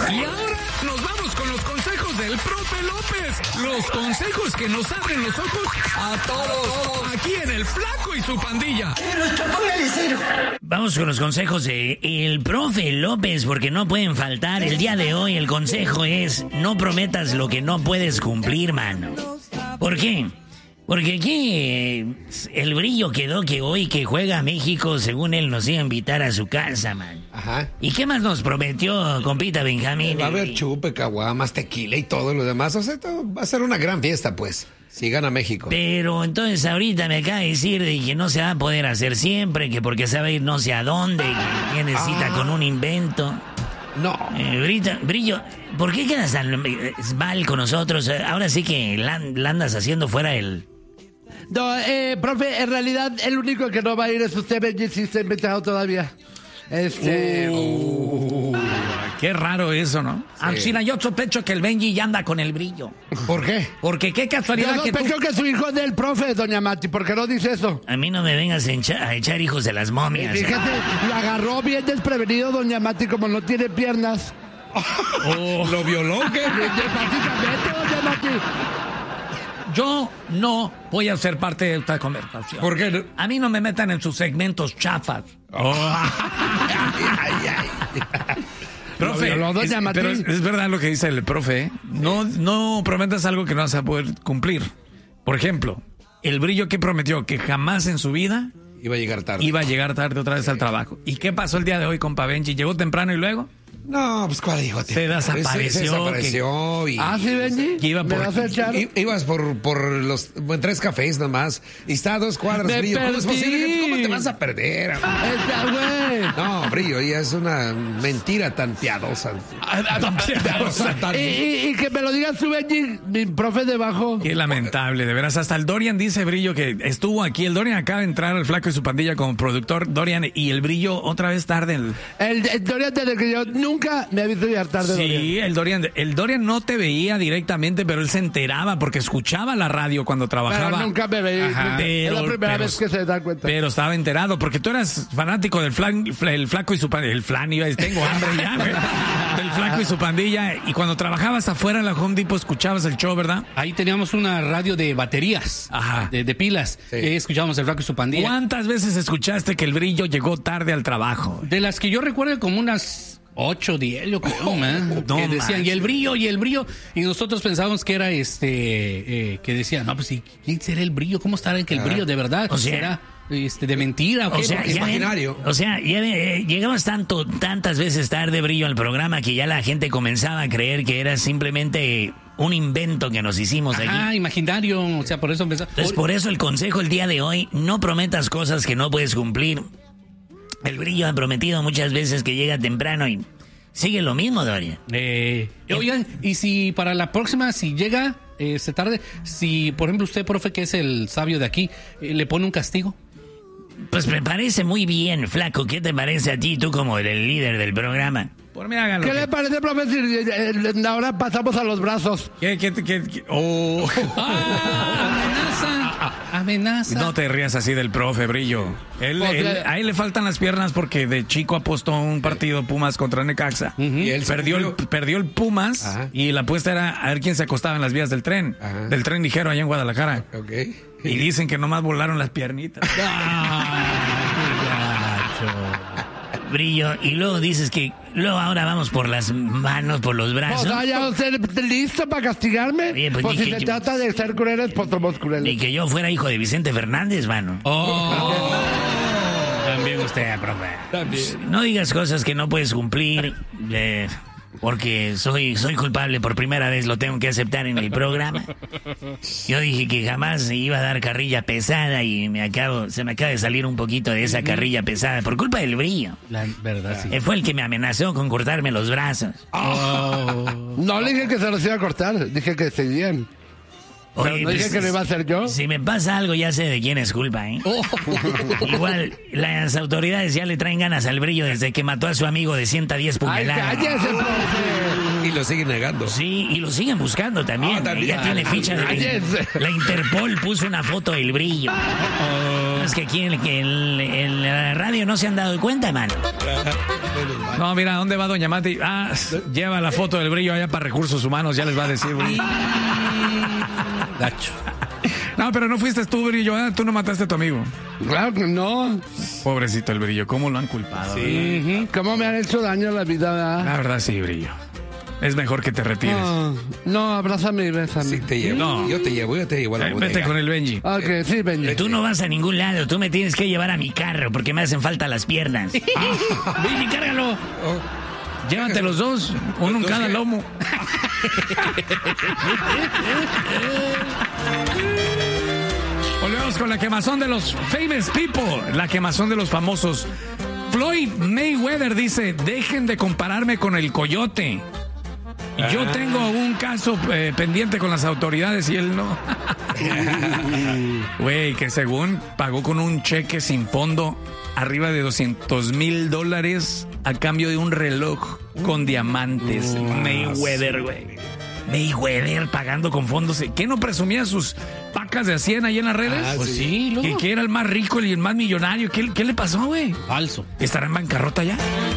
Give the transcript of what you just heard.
Y ahora nos vamos con los consejos del profe López. Los consejos que nos abren los ojos a todos. Aquí en El Flaco y su pandilla. Vamos con los consejos de el profe López, porque no pueden faltar. El día de hoy el consejo es: no prometas lo que no puedes cumplir, mano. ¿Por qué? Porque aquí el Brillo quedó que hoy que juega México, según él, nos iba a invitar a su casa, man. Ajá. ¿Y qué más nos prometió, compita Benjamín? Va a haber chupe, caguamas, tequila y todo lo demás. O sea, va a ser una gran fiesta, pues, si gana México. Pero entonces ahorita me acaba de decir de que no se va a poder hacer siempre, que porque se va a ir no sé a dónde, que necesita con un invento. No. Brillo, ¿por qué quedas tan mal con nosotros? Ahora sí que la andas haciendo fuera el... No, profe, en realidad el único que no va a ir es usted, Benji, si está invitado todavía. Qué raro eso, ¿no? Sí. Ancina, yo sospecho que el Benji ya anda con el Brillo. ¿Por qué? Porque qué casualidad yo que tú... sospecho que su hijo es del profe, doña Mati. ¿Por qué no dice eso? A mí no me vengas a echar hijos de las momias. Fíjate, lo agarró bien desprevenido, doña Mati, como no tiene piernas. ¿Lo violó qué? Prácticamente, doña Mati. Yo no voy a ser parte de esta conversación. ¿Por qué? A mí no me metan en sus segmentos chafas. Profe, pero es verdad lo que dice el profe, ¿eh? No prometas algo que no vas a poder cumplir. Por ejemplo, el Brillo que prometió que jamás en su vida iba a llegar tarde. Iba a llegar tarde otra vez al trabajo. ¿Y qué pasó el día de hoy, compa Benji? ¿Llegó temprano y luego? No, pues ¿cuál dijo? Se desapareció. Y... ¿Ah, sí, Benji? Iba por... Ibas por los 3 cafés nomás. Y está a 2 cuadras, Me Brillo. ¿Cómo es perdí. posible? ¿Cómo te vas a perder? Güey. No, Brillo, ya es una mentira tan piadosa. Y que me lo digas tú, Benji, mi profe debajo. Qué lamentable, de veras. Hasta el Dorian dice, Brillo, que estuvo aquí. El Dorian acaba de entrar al Flaco y su pandilla como productor. Dorian, y el Brillo otra vez tarde. El Dorian, desde que yo nunca me he visto llegar tarde. Sí, Dorian. el Dorian no te veía directamente, pero él se enteraba porque escuchaba la radio cuando trabajaba. Pero nunca me veía. Ajá. Es la primera vez que se da cuenta. Pero estaba enterado, porque tú eras fanático del el Flaco y su pandilla. El flan, tengo hambre ya, güey. Del Flaco y su pandilla. Y cuando trabajabas afuera en la Home Depot, escuchabas el show, ¿verdad? Ahí teníamos una radio de baterías, de pilas. Sí. Escuchábamos el Flaco y su pandilla. ¿Cuántas veces escuchaste que el Brillo llegó tarde al trabajo? De las que yo recuerdo, como unas 8, 10, yo creo, man. No que decían, más. y el Brillo. Y nosotros pensábamos que era que decían, no, pues, ¿quién será el Brillo? ¿Cómo estará que el Brillo de verdad? O sea, ¿será de mentira? O sea, imaginario. Llegabas tantas veces tarde, Brillo, al programa que ya la gente comenzaba a creer que era simplemente un invento que nos hicimos aquí. Ah, imaginario. O sea, por eso empezamos. Entonces, por eso el consejo el día de hoy: no prometas cosas que no puedes cumplir. El Brillo ha prometido muchas veces que llega temprano y sigue lo mismo, Dorian. Oigan, y si para la próxima, si llega tarde, si por ejemplo usted, profe, que es el sabio de aquí, le pone un castigo. Pues me parece muy bien, Flaco. ¿Qué te parece a ti, tú como el líder del programa? Por mí háganlo. ¿Qué le parece, profe, si ahora pasamos a los brazos? Oh. Amenaza. No te rías así del profe, Brillo. A él le faltan las piernas porque de chico apostó un partido Pumas contra Necaxa. Y él perdió el Pumas. Ajá. Y la apuesta era a ver quién se acostaba en las vías del tren. Ajá. Del tren ligero allá en Guadalajara. Ok. Y dicen que nomás volaron las piernitas. Brillo, y luego dices que luego ahora vamos por las manos, por los brazos. O sea, ¿ya usted listo para castigarme? Oye, pues si se trata de ser crueles, pues somos crueles. Ni que yo fuera hijo de Vicente Fernández, mano. También usted, profe. No digas cosas que no puedes cumplir, porque soy culpable, por primera vez lo tengo que aceptar en el programa. Yo dije que jamás iba a dar carrilla pesada y se me acaba de salir un poquito de esa carrilla pesada por culpa del Brillo. La verdad, sí. Fue el que me amenazó con cortarme los brazos. No le dije que se los iba a cortar, dije que seguían. Pero Oye, no dije que lo iba a hacer yo. Si me pasa algo, ya sé de quién es culpa, ¿eh? Igual, las autoridades ya le traen ganas al Brillo desde que mató a su amigo de 110 puñaladas. ¡Ay, cállese, profe! Y lo siguen negando. Sí, y lo siguen buscando también. También. Ya tiene ficha de la Interpol puso una foto del Brillo. Es que aquí en la radio no se han dado cuenta, mano. No, mira, ¿dónde va doña Mati? Ah, lleva la foto del Brillo allá para Recursos Humanos, ya les va a decir, Brillo. Gacho. No, pero no fuiste tú, Brillo, ¿eh? Tú no mataste a tu amigo. Claro que no. Pobrecito el Brillo, ¿cómo lo han culpado? Sí. ¿Cómo me han hecho daño a la vida, verdad? La verdad sí, Brillo. Es mejor que te retires. No, abrázame y bésame. Sí, te llevo. No. Yo te llevo a la bodega. Vete con el Benji. Ok, sí, Benji. Tú no vas a ningún lado, tú me tienes que llevar a mi carro porque me hacen falta las piernas. Benji, cárgalo. Llévate los dos, uno en cada lomo. Volvemos con la quemazón de los famous people, la quemazón de los famosos. Floyd Mayweather dice, dejen de compararme con el Coyote. Yo tengo un caso pendiente con las autoridades y él no. Güey, que según pagó con un cheque sin fondo arriba de $200,000 a cambio de un reloj con diamantes. Mayweather, güey. Mayweather pagando con fondos. ¿Qué no presumía sus pacas de 100 ahí en las redes? Pues sí, luego. Que era el más rico y el más millonario. ¿Qué le pasó, güey? Falso. ¿Estará en bancarrota ya?